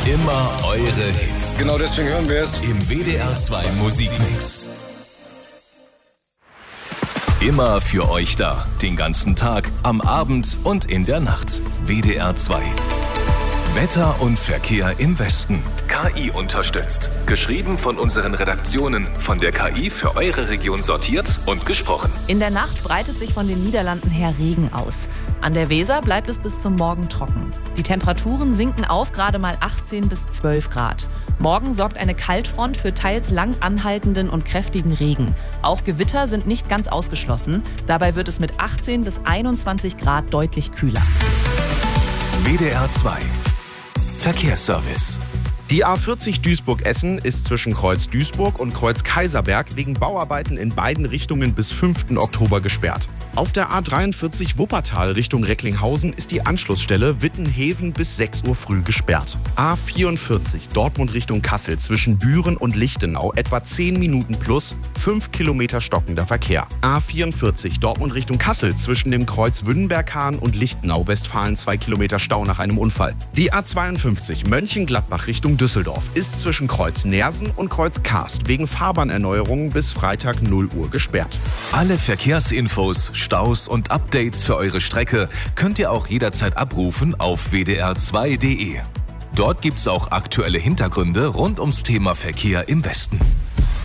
Immer eure Hits. Genau deswegen hören wir es Im WDR 2 Musikmix. Immer für euch da. Den ganzen Tag, am Abend und in der Nacht. WDR 2. Wetter und Verkehr im Westen. KI unterstützt. Geschrieben von unseren Redaktionen. Von der KI für eure Region sortiert und gesprochen. In der Nacht breitet sich von den Niederlanden her Regen aus. An der Weser bleibt es bis zum Morgen trocken. Die Temperaturen sinken auf gerade mal 18 bis 12 Grad. Morgen sorgt eine Kaltfront für teils lang anhaltenden und kräftigen Regen. Auch Gewitter sind nicht ganz ausgeschlossen. Dabei wird es mit 18 bis 21 Grad deutlich kühler. WDR 2. Verkehrsservice. Die A40 Duisburg-Essen ist zwischen Kreuz Duisburg und Kreuz Kaiserberg wegen Bauarbeiten in beiden Richtungen bis 5. Oktober gesperrt. Auf der A43 Wuppertal Richtung Recklinghausen ist die Anschlussstelle Wittenheven bis 6 Uhr früh gesperrt. A44 Dortmund Richtung Kassel zwischen Büren und Lichtenau etwa 10 Minuten plus 5 Kilometer stockender Verkehr. A44 Dortmund Richtung Kassel zwischen dem Kreuz Wünnenberg-Hahn und Lichtenau-Westfalen 2 Kilometer Stau nach einem Unfall. Die A52 Mönchengladbach Richtung Düsseldorf ist zwischen Kreuz Nersen und Kreuz Karst wegen Fahrbahnerneuerungen bis Freitag 0 Uhr gesperrt. Alle Verkehrsinfos, Staus und Updates für eure Strecke könnt ihr auch jederzeit abrufen auf wdr2.de. Dort gibt's auch aktuelle Hintergründe rund ums Thema Verkehr im Westen.